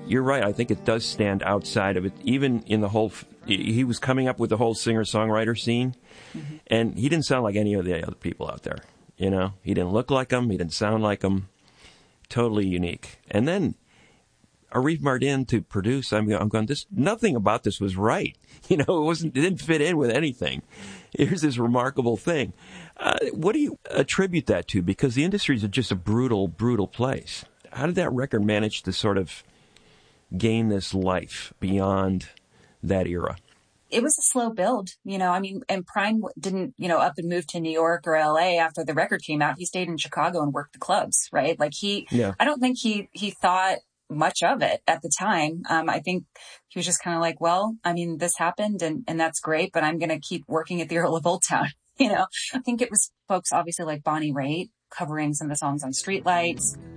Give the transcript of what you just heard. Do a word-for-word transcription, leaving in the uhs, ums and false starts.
you're right. I think it does stand outside of it. Even in the whole, he was coming up with the whole singer-songwriter scene, mm-hmm. and he didn't sound like any of the other people out there. You know, he didn't look like them. He didn't sound like them. Totally unique. And then Arif Mardin to produce. I mean, I'm going, this, nothing about this was right. You know, it wasn't, it didn't fit in with anything. Here's this remarkable thing. Uh, what do you attribute that to? Because the industry is just a brutal, brutal place. How did that record manage to sort of gain this life beyond that era? It was a slow build, you know, I mean, and Prime didn't, you know, up and move to New York or L A after the record came out. He stayed in Chicago and worked the clubs, right? Like he, yeah. I don't think he, he thought much of it at the time. Um, I think he was just kind of like, well, I mean, this happened and, and that's great, but I'm going to keep working at the Earl of Old Town. You know, I think it was folks obviously like Bonnie Raitt covering some of the songs on Streetlights.